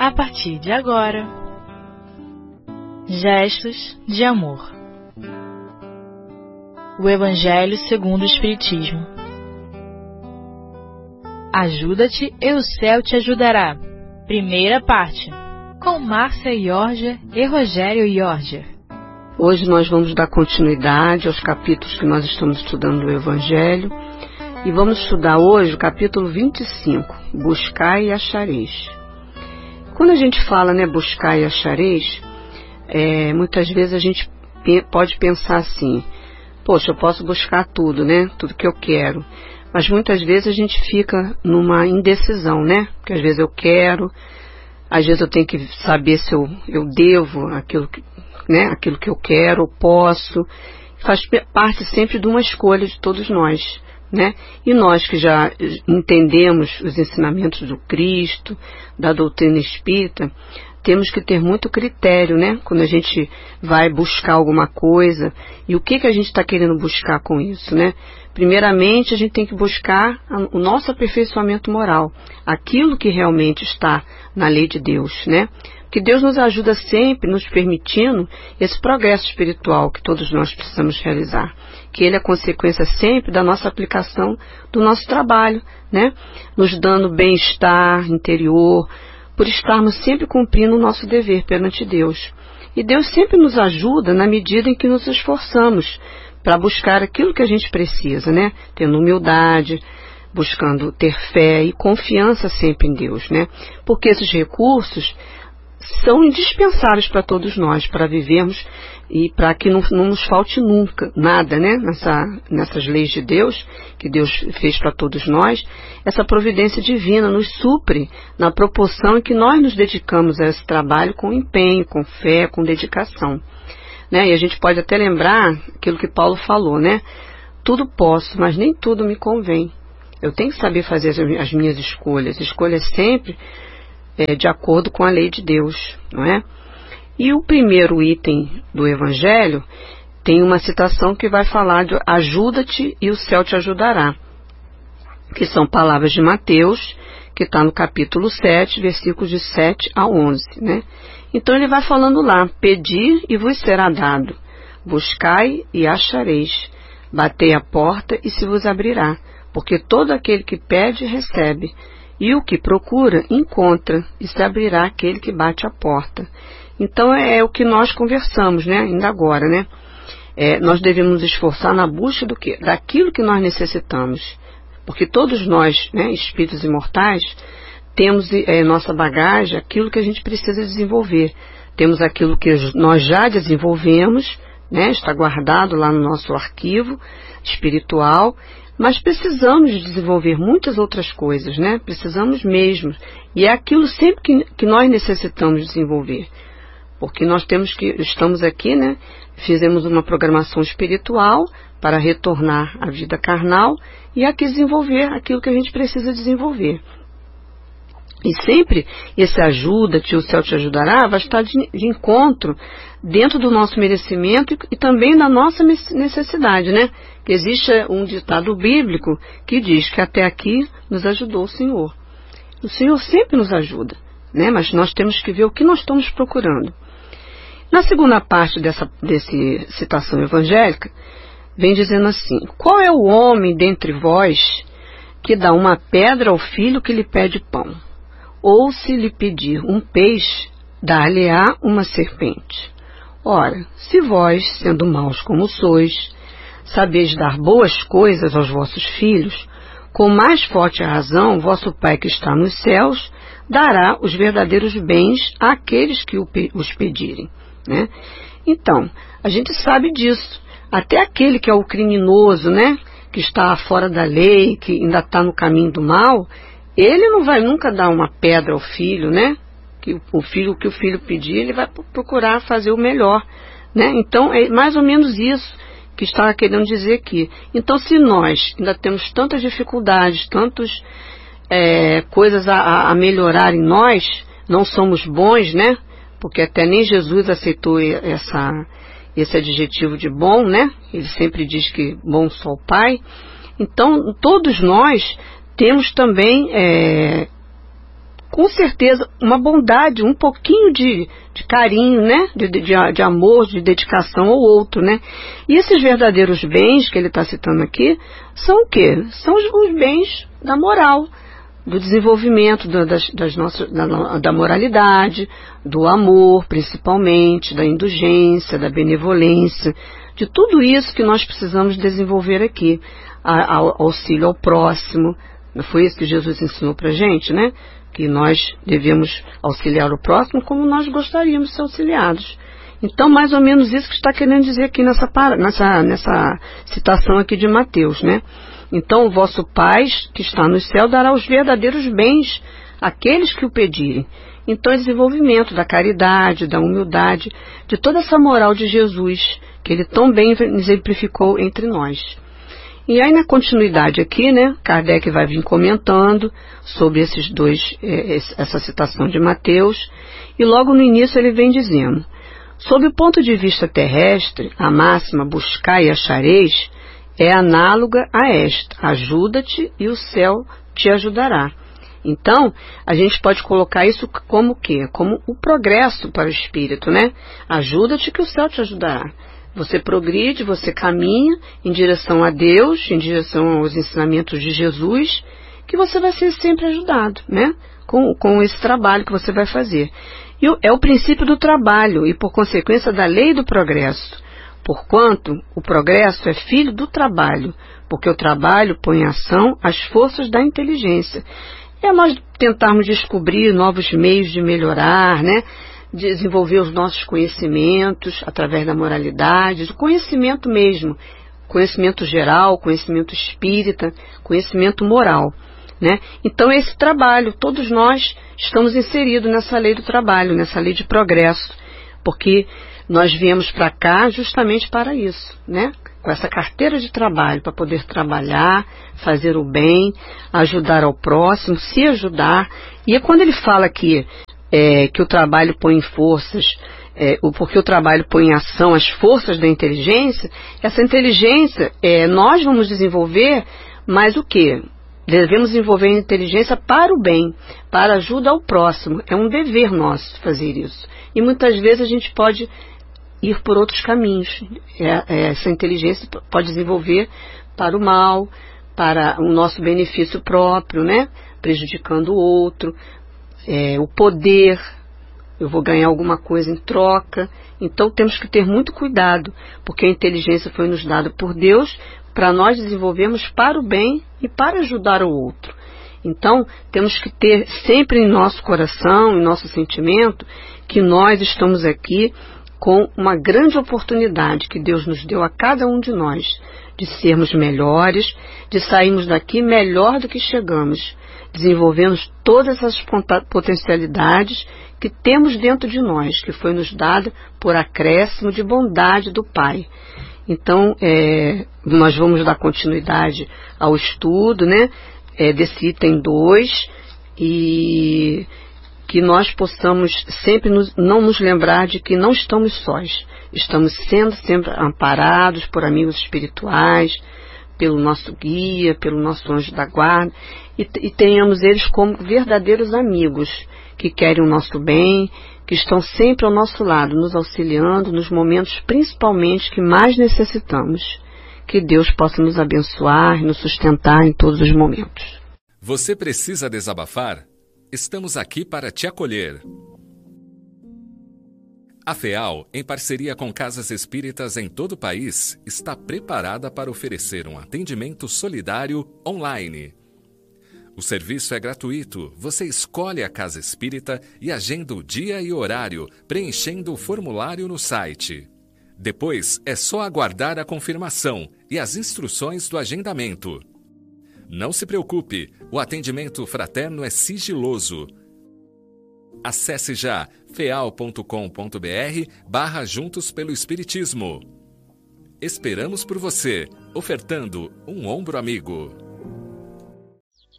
a partir de agora. Gestos de amor. O Evangelho segundo o Espiritismo. Ajuda-te e o céu te ajudará. Primeira parte. Com Márcia Yorger e Rogério Yorger. Hoje nós vamos dar continuidade aos capítulos que nós estamos estudando do Evangelho. E vamos estudar hoje o capítulo 25, Buscai e achareis. Quando a gente fala, buscar e achareis, muitas vezes a gente pode pensar assim, poxa, eu posso buscar tudo, tudo que eu quero. Mas muitas vezes a gente fica numa indecisão, Porque às vezes eu quero, às vezes eu tenho que saber se eu devo aquilo que eu quero, ou posso. Faz parte sempre de uma escolha de todos nós. E nós que já entendemos os ensinamentos do Cristo, da doutrina espírita, temos que ter muito critério, quando a gente vai buscar alguma coisa, e o que a gente está querendo buscar com isso, Primeiramente, a gente tem que buscar o nosso aperfeiçoamento moral, aquilo que realmente está na lei de Deus, Que Deus nos ajuda sempre, nos permitindo esse progresso espiritual que todos nós precisamos realizar. Que ele é consequência sempre da nossa aplicação do nosso trabalho, Nos dando bem-estar interior, por estarmos sempre cumprindo o nosso dever perante Deus. E Deus sempre nos ajuda na medida em que nos esforçamos para buscar aquilo que a gente precisa, Tendo humildade, buscando ter fé e confiança sempre em Deus, Porque esses recursos são indispensáveis para todos nós, para vivermos e para que não nos falte nunca nada, nessas leis de Deus, que Deus fez para todos nós. Essa providência divina nos supre na proporção em que nós nos dedicamos a esse trabalho com empenho, com fé, com dedicação. E a gente pode até lembrar aquilo que Paulo falou, Tudo posso, mas nem tudo me convém. Eu tenho que saber fazer as minhas escolhas sempre de acordo com a lei de Deus, não é? E o primeiro item do Evangelho tem uma citação que vai falar de ajuda-te e o céu te ajudará, que são palavras de Mateus, que está no capítulo 7, versículos de 7 a 11, Então ele vai falando lá, pedi e vos será dado, buscai e achareis, batei a porta e se vos abrirá, porque todo aquele que pede recebe, e o que procura, encontra, e se abrirá aquele que bate a porta. Então é o que nós conversamos, ainda agora, nós devemos nos esforçar na busca do quê? Daquilo que nós necessitamos. Porque todos nós, espíritos imortais, temos em nossa bagagem aquilo que a gente precisa desenvolver. Temos aquilo que nós já desenvolvemos, está guardado lá no nosso arquivo espiritual, mas precisamos desenvolver muitas outras coisas, Precisamos mesmo. E é aquilo sempre que nós necessitamos desenvolver. Porque nós estamos aqui, fizemos uma programação espiritual para retornar à vida carnal e aqui desenvolver aquilo que a gente precisa desenvolver. E sempre esse ajuda-te, o céu te ajudará, vai estar de encontro dentro do nosso merecimento e também da nossa necessidade, Que existe um ditado bíblico que diz que até aqui nos ajudou o Senhor. O Senhor sempre nos ajuda, Mas nós temos que ver o que nós estamos procurando. Na segunda parte dessa citação evangélica, vem dizendo assim, qual é o homem dentre vós que dá uma pedra ao filho que lhe pede pão? Ou se lhe pedir um peixe, dá-lhe-á uma serpente. Ora, se vós, sendo maus como sois, sabeis dar boas coisas aos vossos filhos, com mais forte razão, vosso Pai que está nos céus, dará os verdadeiros bens àqueles que os pedirem. Então, a gente sabe disso. Até aquele que é o criminoso, que está fora da lei, que ainda está no caminho do mal, ele não vai nunca dar uma pedra ao filho, Que o filho pedir, ele vai procurar fazer o melhor, Então, é mais ou menos isso que está querendo dizer aqui. Então, se nós ainda temos tantas dificuldades, tantas coisas a melhorar em nós, não somos bons, Porque até nem Jesus aceitou esse adjetivo de bom, Ele sempre diz que bom só o Pai. Então, todos nós temos também com certeza, uma bondade, um pouquinho de carinho, né? De amor, de dedicação ao outro, né? E esses verdadeiros bens que ele está citando aqui são o quê? São os bens da moral, do desenvolvimento da moralidade, do amor, principalmente, da indulgência, da benevolência, de tudo isso que nós precisamos desenvolver aqui, auxílio ao próximo. Não foi isso que Jesus ensinou pra gente, né? Que nós devemos auxiliar o próximo como nós gostaríamos de ser auxiliados. Então, mais ou menos isso que está querendo dizer aqui nessa citação aqui de Mateus, né? Então, o vosso Pai que está no céu dará os verdadeiros bens àqueles que o pedirem. Então, desenvolvimento da caridade, da humildade, de toda essa moral de Jesus, que ele tão bem exemplificou entre nós. E aí, na continuidade aqui, né, Kardec vai vir comentando sobre essa citação de Mateus, e logo no início ele vem dizendo: sob o ponto de vista terrestre, a máxima buscai e achareis é análoga a esta: ajuda-te e o céu te ajudará. Então, a gente pode colocar isso como o quê? Como o progresso para o espírito, né? Ajuda-te que o céu te ajudará. Você progride, você caminha em direção a Deus, em direção aos ensinamentos de Jesus, que você vai ser sempre ajudado, né? Com esse trabalho que você vai fazer. E é o princípio do trabalho e, por consequência, da lei do progresso. Porquanto o progresso é filho do trabalho, porque o trabalho põe em ação as forças da inteligência. É nós tentarmos descobrir novos meios de melhorar, né? Desenvolver os nossos conhecimentos através da moralidade, do conhecimento mesmo, conhecimento geral, conhecimento espírita, conhecimento moral, né? Então esse trabalho, todos nós estamos inseridos nessa lei do trabalho, nessa lei de progresso, porque nós viemos para cá justamente para isso, né? Com essa carteira de trabalho, para poder trabalhar, fazer o bem, ajudar ao próximo, se ajudar. E é quando ele fala aqui que o trabalho põe em forças, porque o trabalho põe em ação as forças da inteligência, essa inteligência nós vamos desenvolver, mas o quê? Devemos desenvolver a inteligência para o bem, para a ajuda ao próximo. É um dever nosso fazer isso. E muitas vezes a gente pode ir por outros caminhos. Essa inteligência pode desenvolver para o mal, para o nosso benefício próprio, né? Prejudicando o outro. O poder, eu vou ganhar alguma coisa em troca. Então temos que ter muito cuidado, porque a inteligência foi nos dada por Deus para nós desenvolvermos para o bem e para ajudar o outro. Então temos que ter sempre em nosso coração, em nosso sentimento, que nós estamos aqui com uma grande oportunidade que Deus nos deu a cada um de nós, de sermos melhores, de sairmos daqui melhor do que chegamos, desenvolvemos todas as potencialidades que temos dentro de nós, que foi nos dada por acréscimo de bondade do Pai. Então, nós vamos dar continuidade ao estudo, né, desse item 2, e que nós possamos sempre não nos lembrar de que não estamos sós. Estamos sendo sempre amparados por amigos espirituais, pelo nosso guia, pelo nosso anjo da guarda, e tenhamos eles como verdadeiros amigos, que querem o nosso bem, que estão sempre ao nosso lado, nos auxiliando nos momentos principalmente que mais necessitamos. Que Deus possa nos abençoar e nos sustentar em todos os momentos. Você precisa desabafar? Estamos aqui para te acolher. A FEAL, em parceria com casas espíritas em todo o país, está preparada para oferecer um atendimento solidário online. O serviço é gratuito. Você escolhe a casa espírita e agenda o dia e horário, preenchendo o formulário no site. Depois, é só aguardar a confirmação e as instruções do agendamento. Não se preocupe, o atendimento fraterno é sigiloso. Acesse já feal.com.br/Juntos pelo Espiritismo. Esperamos por você, ofertando um ombro amigo.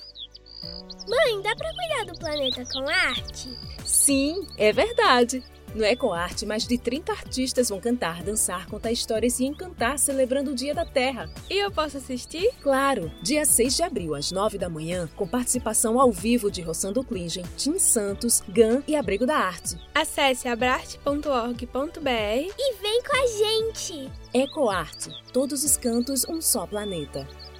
Mãe, dá pra cuidar do planeta com arte? Sim, é verdade. No EcoArte, mais de 30 artistas vão cantar, dançar, contar histórias e encantar celebrando o Dia da Terra. E eu posso assistir? Claro! Dia 6 de abril, às 9 da manhã, com participação ao vivo de Rossando Klingen, Tim Santos, GAN e Abrigo da Arte. Acesse abrarte.org.br e vem com a gente! EcoArte. Todos os cantos, um só planeta.